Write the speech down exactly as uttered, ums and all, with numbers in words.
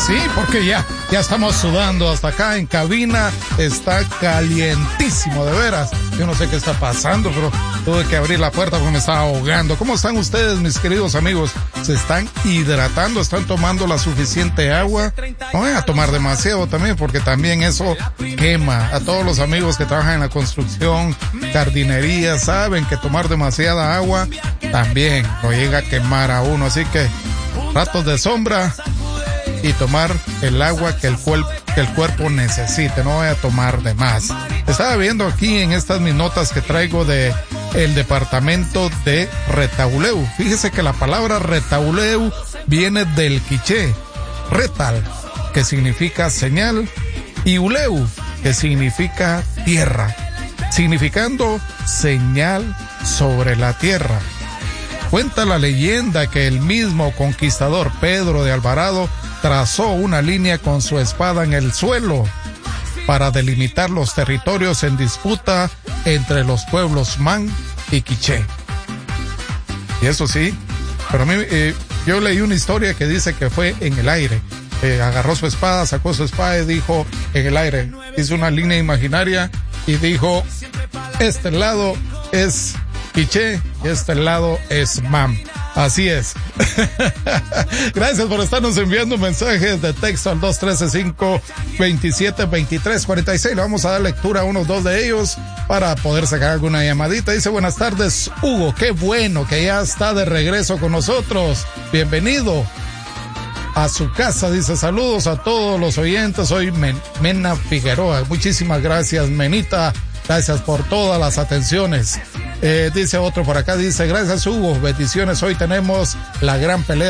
Sí, porque ya, ya estamos sudando hasta acá en cabina, está calientísimo, de veras. Yo no sé qué está pasando, pero tuve que abrir la puerta porque me estaba ahogando. ¿Cómo están ustedes, mis queridos amigos? ¿Se están hidratando? ¿Están tomando la suficiente agua? No vayan a tomar demasiado también, porque también eso quema. A todos los amigos que trabajan en la construcción, jardinería, saben que tomar demasiada agua también lo llega a quemar a uno. Así que ratos de sombra y tomar el agua que el, cuerpo, que el cuerpo necesite, no voy a tomar de más. Estaba viendo aquí en estas mis notas que traigo de el departamento de Retauleu. Fíjese que la palabra Retauleu viene del quiché, retal, que significa señal, y uleu, que significa tierra, significando señal sobre la tierra. Cuenta la leyenda que el mismo conquistador Pedro de Alvarado trazó una línea con su espada en el suelo para delimitar los territorios en disputa entre los pueblos Man y Quiché. Y eso sí, pero a mí, eh, yo leí una historia que dice que fue en el aire. Eh, agarró su espada, sacó su espada y dijo en el aire, hizo una línea imaginaria y dijo, este lado es Quiché y este lado es Man. Así es. Gracias por estarnos enviando mensajes de texto al dos uno tres cinco, dos siete, dos tres cuatro seis. Le vamos a dar lectura a unos dos de ellos para poder sacar alguna llamadita. Dice, buenas tardes, Hugo. Qué bueno que ya está de regreso con nosotros. Bienvenido a su casa. Dice, saludos a todos los oyentes. Soy Men- Mena Figueroa. Muchísimas gracias, Menita. Gracias por todas las atenciones. Eh, dice otro por acá, dice, gracias Hugo, bendiciones, hoy tenemos la gran pelea